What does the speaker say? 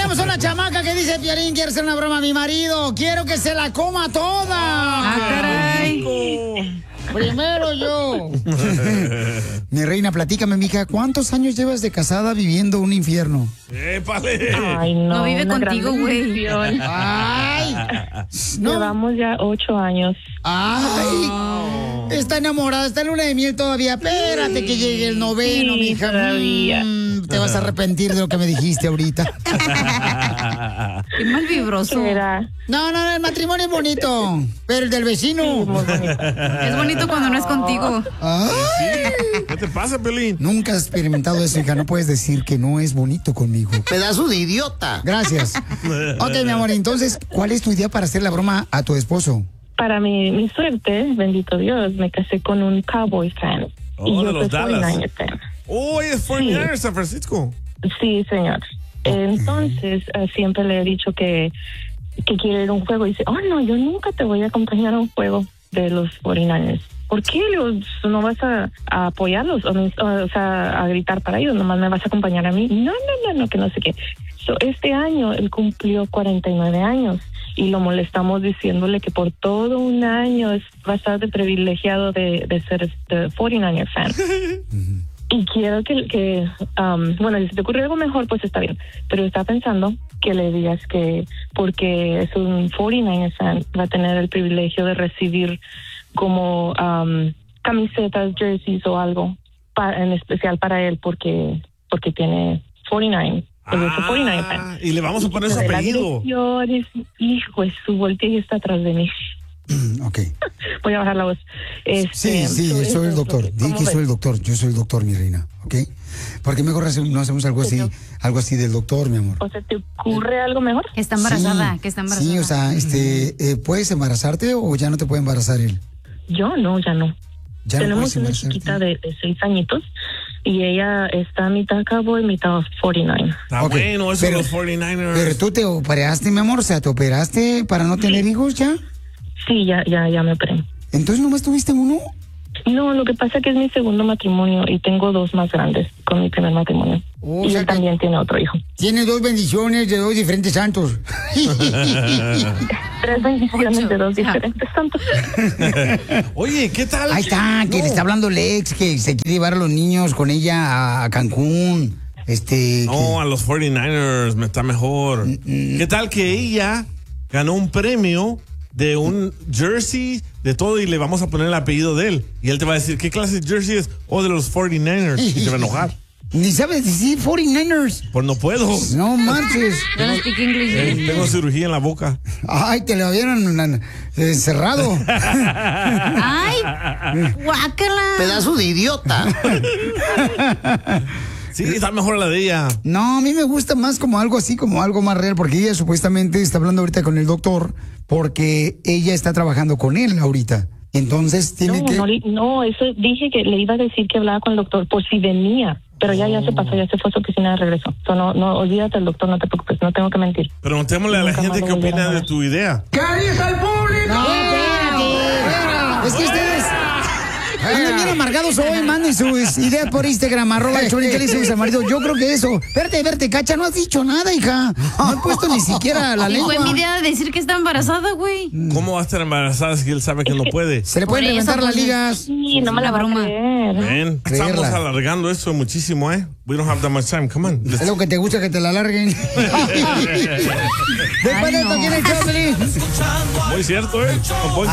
tenemos una chamaca que dice, Piolín, quiere hacer una broma a mi marido. Quiero que se la coma toda. ¡Ah, caray! Primero yo. Mi reina, platícame, mija, ¿cuántos años llevas de casada viviendo un infierno? ¡Épale! Ay, no vive contigo, güey. Ay. No. Llevamos ya 8 años. Ay. Está enamorada, está en luna de miel todavía. Espérate que llegue el noveno, Sí, mija. todavía. Te vas a arrepentir de lo que me dijiste ahorita. Qué mal vibroso. No, el matrimonio es bonito, pero el del vecino. Es bonito cuando no es contigo. Ay. ¿Qué te pasa, Piolín? Nunca has experimentado eso, hija. No puedes decir que no es bonito conmigo. Pedazo de idiota. Gracias. Ok, mi amor, entonces, ¿cuál es tu idea para hacer la broma a tu esposo? Para mi suerte, bendito Dios, me casé con un Cowboy fan. Oh, y yo de los soy Dallas. 49ers fan. Oh, es 49ers, San Francisco. Sí, señor. Entonces, siempre le he dicho que quiere ir a un juego. Y dice, oh, no, yo nunca te voy a acompañar a un juego de los 49ers. ¿Por qué? ¿No vas a apoyarlos? O sea, a gritar para ellos. Nomás me vas a acompañar a mí. No, que no sé qué. Este año él cumplió 49 años. Y lo molestamos diciéndole que por todo un año es bastante privilegiado de ser 49er fan. Y quiero bueno, si te ocurre algo mejor, pues está bien. Pero está pensando que le digas que porque es un 49er fan, va a tener el privilegio de recibir como camisetas, jerseys o algo en especial para él porque tiene 49. Y le vamos a poner su apellido. Hijo, su volteo está atrás de mí. Ok. Voy a bajar la voz. Sí, soy el doctor. Di que soy el doctor. Yo soy el doctor, mi reina. ¿Ok? Porque mejor no hacemos algo así del doctor, mi amor. O sea, ¿te ocurre algo mejor? Que está embarazada, Sí, o sea, ¿puedes embarazarte o ya no te puede embarazar él? Yo no, ya no. ¿Ya Tenemos no una puedes chiquita de 6 añitos y ella está mitad Cowboy, mitad 49. Está bueno eso de los 49ers. Pero tú te operaste, mi amor, o sea, ¿te operaste para no tener hijos ya? Sí, ya me operé. ¿Entonces nomás tuviste uno? No, lo que pasa es que es mi segundo matrimonio y tengo 2 más grandes con mi primer matrimonio. Y él también tiene otro hijo. Tiene 2 bendiciones de 2 diferentes santos. 3 bendiciones de 2 diferentes santos. Oye, ¿qué tal? Ahí está, que le está hablando Lex, que se quiere llevar a los niños con ella a Cancún. No, a los 49ers me está mejor. ¿Qué tal que ella ganó un premio de un jersey, de todo, y le vamos a poner el apellido de él? Y él te va a decir, ¿qué clase de jersey es? O de los 49ers. Y se va a enojar. Ni sabes decir 49ers. Pues no puedo. No marches. Tengo cirugía en la boca. Ay, te lo habían encerrado. Ay, guácala. Pedazo de idiota. Sí, está mejor la de ella. No, a mí me gusta más como algo así, como algo más real, porque ella supuestamente está hablando ahorita con el doctor, porque ella está trabajando con él ahorita. Entonces tiene No, eso dije que le iba a decir que hablaba con el doctor por si venía. Pero ya se pasó, ya se fue a su oficina de regreso. No, olvídate del doctor, no te preocupes, no tengo que mentir. Preguntémosle a la gente qué opina de tu idea. ¿Qué dice el público? No, espérate. Es que ustedes andan bien amargados hoy. Manden sus ideas por Instagram, @Piolín. ¿Qué le dice a su marido? Yo creo que eso. Verte, Cacha, no has dicho nada, hija. No he puesto ni siquiera la lengua. Fue mi idea de decir que está embarazada, güey. ¿Cómo va a estar embarazada si él sabe que no puede? Se le pueden reventar las ligas. Sí, no me la broma. Ven, estamos alargando esto muchísimo, ¿eh? We don't have that much time, come on. Es lo que te gusta, que te la alarguen. Después de esto, ¿quién es Piolín? Muy cierto, ¿eh?